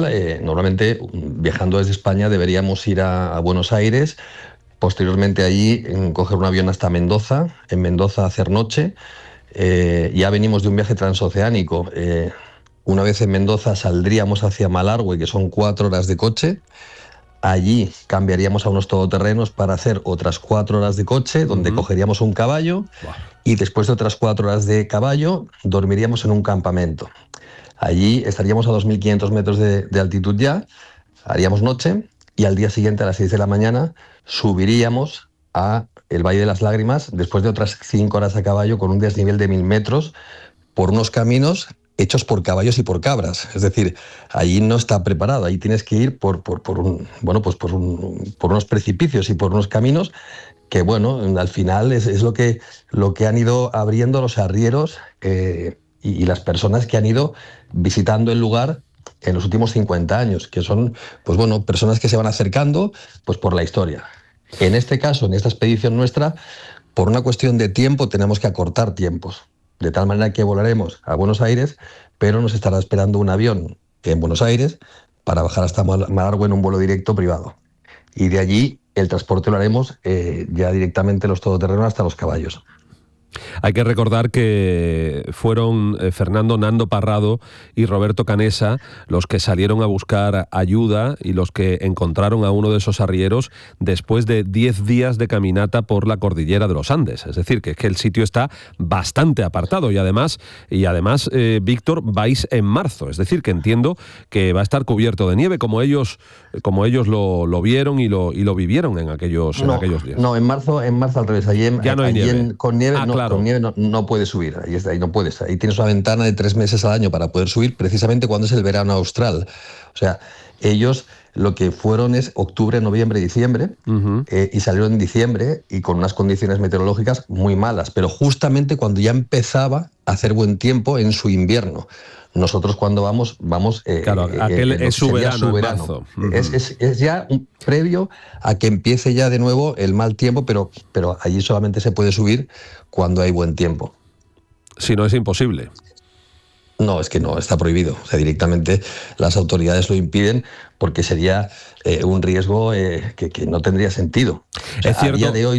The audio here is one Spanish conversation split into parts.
normal, normalmente viajando desde España deberíamos ir a Buenos Aires, posteriormente allí coger un avión hasta Mendoza, en Mendoza hacer noche. Ya venimos de un viaje transoceánico. Una vez en Mendoza saldríamos hacia Malargüe, que son 4 horas de coche. Allí cambiaríamos a unos todoterrenos para hacer otras 4 horas de coche, donde cogeríamos un caballo. Wow. Y después de otras 4 horas de caballo, dormiríamos en un campamento. Allí estaríamos a 2.500 metros de altitud ya, haríamos noche y al día siguiente a las 6 de la mañana subiríamos a el Valle de las Lágrimas, después de otras 5 horas a caballo con un desnivel de 1.000 metros por unos caminos hechos por caballos y por cabras. Es decir, allí no está preparado, ahí tienes que ir por unos precipicios y por unos caminos que, bueno, al final es lo que han ido abriendo los arrieros y las personas que han ido visitando el lugar en los últimos 50 años, que son, pues bueno, personas que se van acercando pues por la historia. En este caso, en esta expedición nuestra, por una cuestión de tiempo tenemos que acortar tiempos, de tal manera que volaremos a Buenos Aires, pero nos estará esperando un avión en Buenos Aires para bajar hasta Malargüe en un vuelo directo privado. Y de allí el transporte lo haremos ya directamente los todoterrenos hasta los caballos. Hay que recordar que fueron Fernando Nando Parrado y Roberto Canessa los que salieron a buscar ayuda y los que encontraron a uno de esos arrieros después de 10 días de caminata por la cordillera de los Andes. Es decir, que es que el sitio está bastante apartado y además Víctor, vais en marzo. Es decir, que entiendo que va a estar cubierto de nieve como ellos lo vieron y lo vivieron en aquellos días. No, en marzo al revés. Ya no hay nieve. Con nieve Claro. Con nieve no puedes subir, ahí no puedes. Ahí tienes una ventana de 3 meses al año para poder subir, precisamente cuando es el verano austral. O sea, ellos lo que fueron es octubre, noviembre, diciembre, y salieron en diciembre y con unas condiciones meteorológicas muy malas, pero justamente cuando ya empezaba a hacer buen tiempo en su invierno. Nosotros cuando vamos claro, aquel es su verano. En marzo. Es ya previo a que empiece ya de nuevo el mal tiempo, pero allí solamente se puede subir cuando hay buen tiempo. Si no, es imposible. No, es que no, está prohibido. O sea, directamente las autoridades lo impiden porque sería un riesgo que no tendría sentido. O sea, es cierto. A día de hoy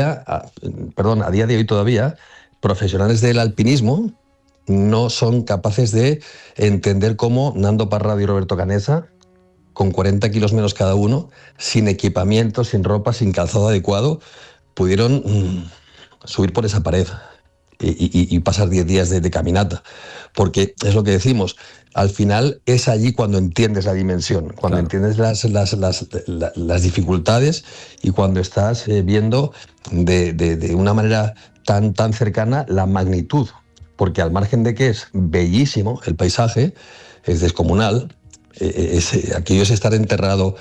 todavía, profesionales del alpinismo no son capaces de entender cómo Nando Parrado y Roberto Canessa, con 40 kilos menos cada uno, sin equipamiento, sin ropa, sin calzado adecuado, pudieron subir por esa pared y pasar 10 días de caminata. Porque es lo que decimos, al final es allí cuando entiendes la dimensión, cuando entiendes las dificultades y cuando estás viendo de una manera tan cercana la magnitud. Porque al margen de que es bellísimo el paisaje, es descomunal, aquello es estar enterrado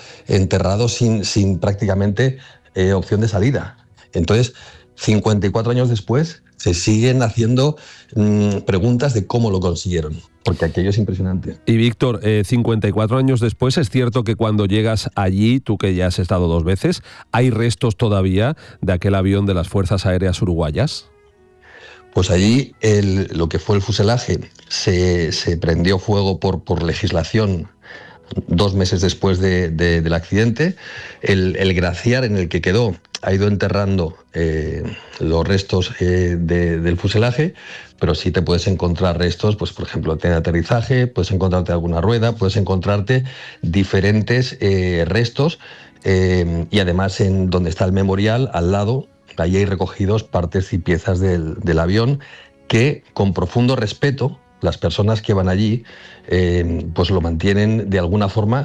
sin prácticamente opción de salida. Entonces, 54 años después, se siguen haciendo preguntas de cómo lo consiguieron, porque aquello es impresionante. Y Víctor, 54 años después, ¿es cierto que cuando llegas allí, tú que ya has estado 2 veces, hay restos todavía de aquel avión de las Fuerzas Aéreas Uruguayas? Pues allí lo que fue el fuselaje se prendió fuego por legislación 2 meses después del accidente. El glaciar en el que quedó ha ido enterrando los restos del fuselaje, pero sí te puedes encontrar restos, pues por ejemplo, de aterrizaje, puedes encontrarte alguna rueda, puedes encontrarte diferentes restos y además en donde está el memorial, al lado, ahí hay recogidos partes y piezas del avión que, con profundo respeto, las personas que van allí pues lo mantienen de alguna forma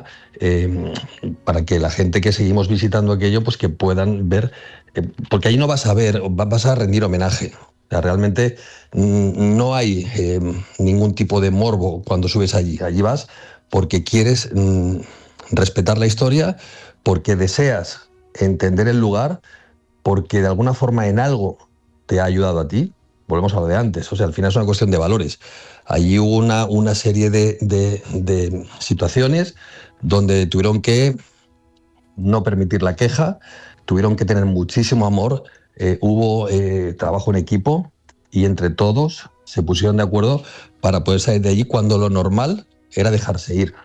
para que la gente que seguimos visitando aquello pues que puedan ver, porque ahí no vas a ver, vas a rendir homenaje. O sea, realmente no hay ningún tipo de morbo cuando subes allí. Allí vas porque quieres respetar la historia, porque deseas entender el lugar, porque de alguna forma en algo te ha ayudado a ti. Volvemos a lo de antes, o sea, al final es una cuestión de valores. Allí hubo una serie de situaciones donde tuvieron que no permitir la queja, tuvieron que tener muchísimo amor, hubo trabajo en equipo y entre todos se pusieron de acuerdo para poder salir de allí cuando lo normal era dejarse ir.